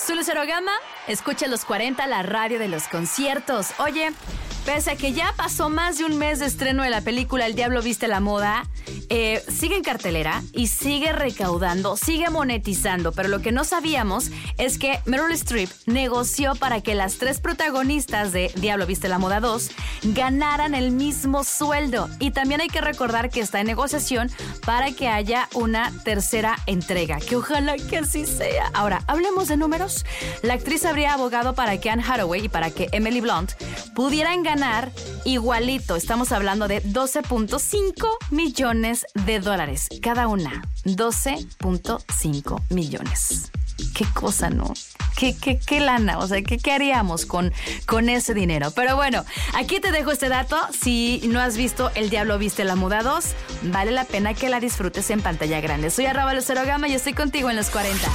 Soy Lucero Gama, escucha los 40, la radio de los conciertos. Oye, pese a que ya pasó más de un mes de estreno de la película El Diablo Viste la Moda, sigue en cartelera y sigue recaudando, sigue monetizando. Pero lo que no sabíamos es que Meryl Streep negoció para que las 3 protagonistas de Diablo Viste la Moda 2 ganaran el mismo sueldo. Y también hay que recordar que está en negociación para que haya una tercera entrega, que ojalá que así sea. Ahora, hablemos de números. La actriz habría abogado para que Anne Hathaway y para que Emily Blunt pudieran ganar igualito. Estamos hablando de $12.5 millones cada una. 12.5 millones. Qué cosa, ¿no? ¿Qué lana? O sea, ¿qué haríamos con ese dinero? Pero bueno, aquí te dejo este dato. Si no has visto El Diablo Viste la Moda 2, vale la pena que la disfrutes en pantalla grande. Soy @LuceroGama y estoy contigo en los 40.